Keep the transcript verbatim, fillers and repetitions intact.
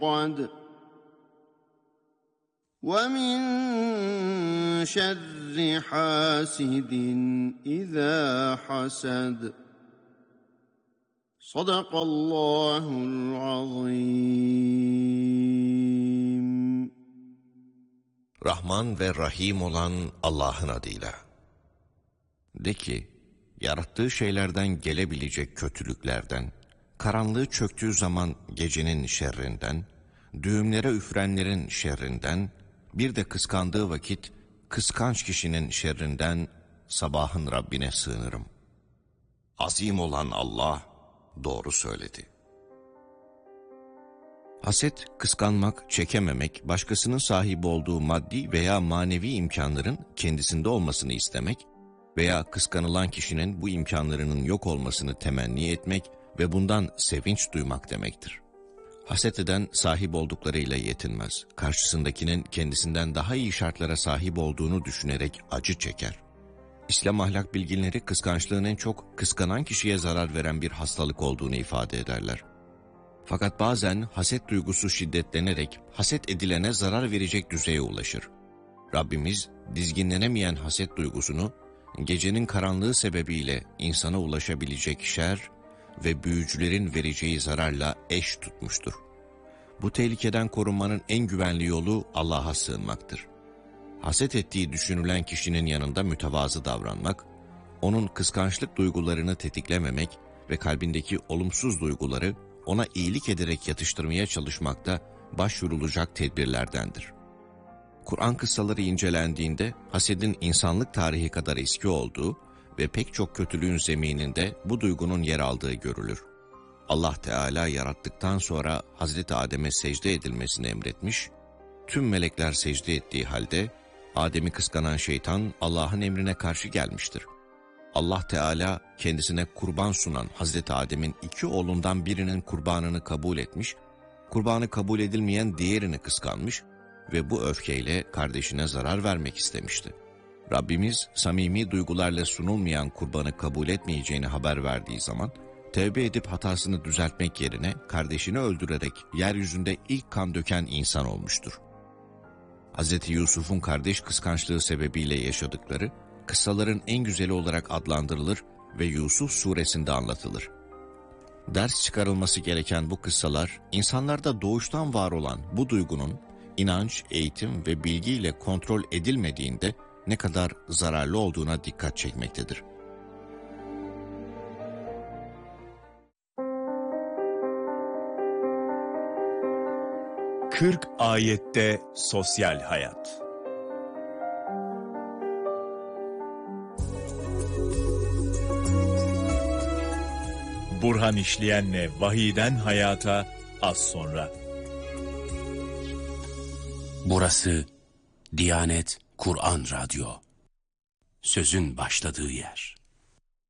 قد ومن شر حاسد إذا حسد صدق الله العظيم. Rahman ve Rahim olan Allah'ın adıyla. De ki, yarattığı şeylerden gelebilecek kötülüklerden, karanlığı çöktüğü zaman gecenin şerrinden, düğümlere üfrenlerin şerrinden, bir de kıskandığı vakit kıskanç kişinin şerrinden sabahın Rabbine sığınırım. Azim olan Allah doğru söyledi. Haset, kıskanmak, çekememek, başkasının sahibi olduğu maddi veya manevi imkanların kendisinde olmasını istemek veya kıskanılan kişinin bu imkanlarının yok olmasını temenni etmek ve bundan sevinç duymak demektir. Haset eden sahip olduklarıyla yetinmez. Karşısındakinin kendisinden daha iyi şartlara sahip olduğunu düşünerek acı çeker. İslam ahlak bilginleri kıskançlığın en çok kıskanan kişiye zarar veren bir hastalık olduğunu ifade ederler. Fakat bazen haset duygusu şiddetlenerek haset edilene zarar verecek düzeye ulaşır. Rabbimiz dizginlenemeyen haset duygusunu gecenin karanlığı sebebiyle insana ulaşabilecek şer ve büyücülerin vereceği zararla eş tutmuştur. Bu tehlikeden korunmanın en güvenli yolu Allah'a sığınmaktır. Haset ettiği düşünülen kişinin yanında mütevazı davranmak, onun kıskançlık duygularını tetiklememek ve kalbindeki olumsuz duyguları ona iyilik ederek yatıştırmaya çalışmak da başvurulacak tedbirlerdendir. Kur'an kıssaları incelendiğinde hasedin insanlık tarihi kadar eski olduğu ve pek çok kötülüğün zemininde bu duygunun yer aldığı görülür. Allah Teala yarattıktan sonra Hazreti Adem'e secde edilmesini emretmiş, tüm melekler secde ettiği halde Adem'i kıskanan şeytan Allah'ın emrine karşı gelmiştir. Allah Teala kendisine kurban sunan Hazreti Adem'in iki oğlundan birinin kurbanını kabul etmiş, kurbanı kabul edilmeyen diğerini kıskanmış ve bu öfkeyle kardeşine zarar vermek istemişti. Rabbimiz samimi duygularla sunulmayan kurbanı kabul etmeyeceğini haber verdiği zaman, tevbe edip hatasını düzeltmek yerine kardeşini öldürerek yeryüzünde ilk kan döken insan olmuştur. Hz. Yusuf'un kardeş kıskançlığı sebebiyle yaşadıkları, kıssaların en güzeli olarak adlandırılır ve Yusuf suresinde anlatılır. Ders çıkarılması gereken bu kıssalar, insanlarda doğuştan var olan bu duygunun, inanç, eğitim ve bilgiyle kontrol edilmediğinde ne kadar zararlı olduğuna dikkat çekmektedir. kırk ayette sosyal hayat. Burhan İşleyen'le Vahiyden Hayata az sonra. Burası Diyanet Kur'an Radyo. Sözün başladığı yer.